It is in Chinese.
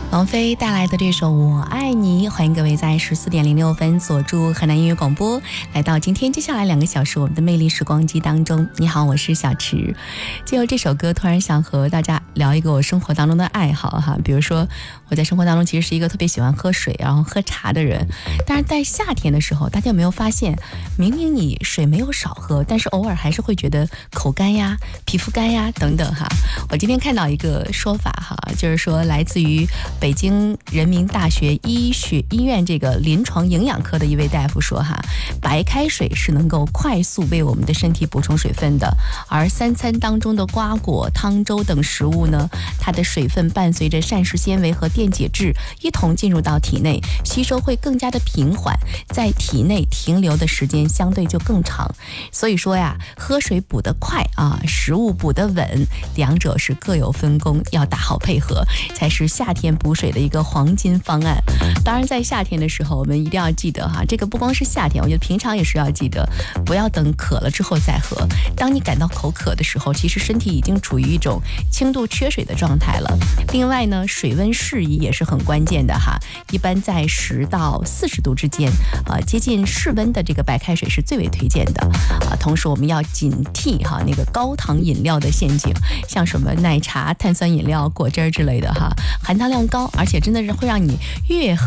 王菲带来的这首《我爱你》，欢迎各位在14:06锁住河南音乐广播，来到今天接下来2个小时我们的魅力时光机当中。你好，我是小池。借由这首歌，突然想和大家聊一个我生活当中的爱好哈，比如说我在生活当中其实是一个特别喜欢喝水然后喝茶的人，但是在夏天的时候，大家有没有发现，明明你水没有少喝，但是偶尔还是会觉得口干呀、皮肤干呀等等哈。我今天看到一个说法哈，就是说来自于北京人民大学医院这个临床营养科的一位大夫说哈，白开水是能够快速为我们的身体补充水分的，而3餐当中的瓜果、汤粥等食物呢，它的水分伴随着膳食纤维和电解质一同进入到体内，吸收会更加的平缓，在体内停留的时间相对就更长。所以说呀，喝水补得快啊，食物补得稳，两者是各有分工，要打好配合，才是夏天补水的一个黄金方案。当然在夏天的时候，我们一定要记得哈，这个不光是夏天，我觉得平常也是要记得，不要等渴了之后再喝。当你感到口渴的时候，其实身体已经处于一种轻度缺水的状态了。另外呢，水温适宜也是很关键的哈，一般在10到40度之间，接近室温的这个白开水是最为推荐的。同时我们要警惕哈那个高糖饮料的陷阱，像什么奶茶、碳酸饮料、果汁之类的哈，含糖量高，而且真的是会让你越喝